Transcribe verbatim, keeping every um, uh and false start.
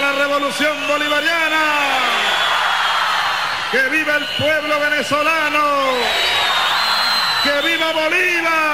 la revolución bolivariana! ¡Que viva el pueblo venezolano! ¡Que viva Bolívar!